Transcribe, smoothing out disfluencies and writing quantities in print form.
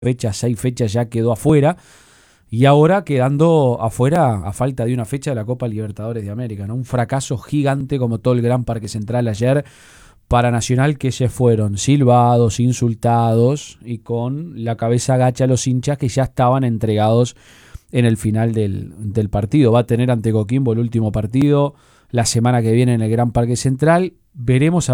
fechas, 6 fechas ya quedó afuera. Y ahora quedando afuera a falta de una fecha de la Copa Libertadores de América, ¿no? Un fracaso gigante como todo el Gran Parque Central ayer para Nacional, que se fueron silbados, insultados y con la cabeza agacha a los hinchas que ya estaban entregados en el final del partido. Va a tener ante Coquimbo el último partido la semana que viene en el Gran Parque Central. Veremos a